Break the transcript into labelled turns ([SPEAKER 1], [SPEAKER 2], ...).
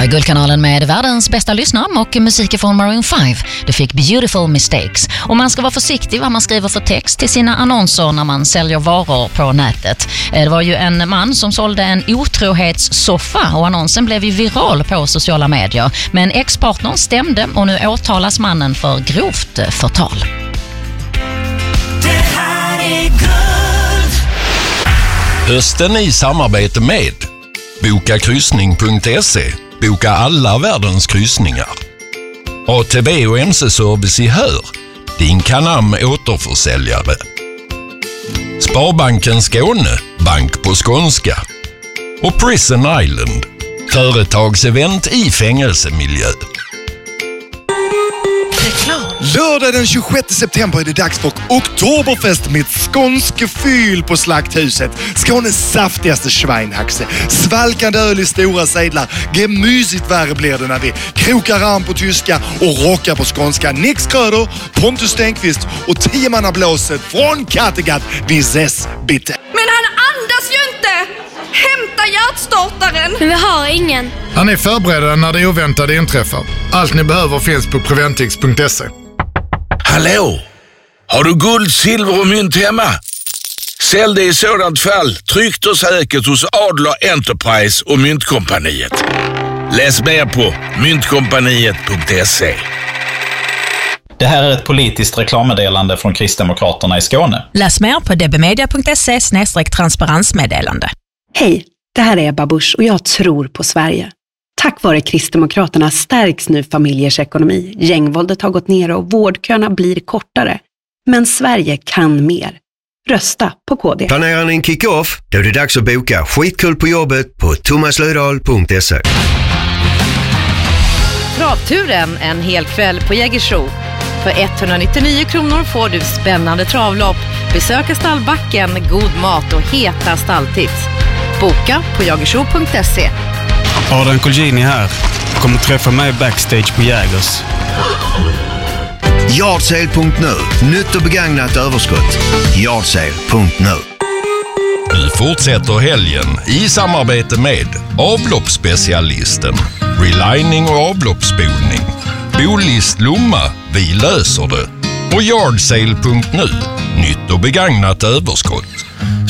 [SPEAKER 1] här är Guldkanalen med världens bästa lyssnare och musik från Maroon 5. Du fick Beautiful Mistakes. Och man ska vara försiktig vad man skriver för text till sina annonser när man säljer varor på nätet. Det var ju en man som sålde en otrohetssoffa och annonsen blev ju viral på sociala medier. Men ex-partnern stämde och nu åtalas mannen för grovt förtal.
[SPEAKER 2] Det här är Guld.
[SPEAKER 3] Hösten i samarbete med Bokakryssning.se. Boka alla världens kryssningar. ATV och MC-service i Hör. Din Canam återförsäljare. Sparbanken Skåne. Bank på skånska. Och Prison Island. Företagsevent i fängelsemiljö.
[SPEAKER 4] Lördag den 26 september är det dags för Oktoberfest med ett skånske fyll på Slakthuset. Skånes saftigaste schweinhaxe. Svalkande öl i stora sedlar. Gemysigt värre blir det när vi krokar arm på tyska och rockar på skånska. Nix Kröder, Pontus Stenqvist och 10-mannablåset från Kattegatt. Vi ses bitte.
[SPEAKER 5] Men han andas ju inte! Hämta hjärtstartaren!
[SPEAKER 6] Men vi har ingen.
[SPEAKER 7] Han är förberedda när det oväntade inträffar. Allt ni behöver finns på Preventix.se.
[SPEAKER 8] Hallå! Har du guld, silver och mynt hemma? Sälj det i sådant fall tryggt och säkert hos Adler Enterprise och Myntkompaniet. Läs mer på myntkompaniet.se.
[SPEAKER 9] Det här är ett politiskt reklammeddelande från Kristdemokraterna i Skåne.
[SPEAKER 10] Läs mer på dbmedia.se/transparensmeddelande.
[SPEAKER 11] Hej, det här är Ebba Busch och jag tror på Sverige. Tack vare Kristdemokraterna stärks nu familjers ekonomi. Gängvåldet har gått ner och vårdköerna blir kortare. Men Sverige kan mer. Rösta på KD.
[SPEAKER 12] Planerar ni en kick-off? Då är det dags att boka skitkul på jobbet på thomaslödahl.se.
[SPEAKER 13] Travturen en hel kväll på Jägersro. För 199 kronor får du spännande travlopp, besöka stallbacken, god mat och heta stalltips. Boka på jagersro.se.
[SPEAKER 14] Adrian Colgjini här. Kommer träffa mig backstage på Jägers.
[SPEAKER 12] Yardsale.nu. Nytt och begagnat överskott. Yardsale.nu.
[SPEAKER 3] Nu fortsätter helgen i samarbete med avloppsspecialisten, relining och avloppsspolning, Bolist Lomma, vi löser det, och Yardsale.nu, nytt och begagnat överskott.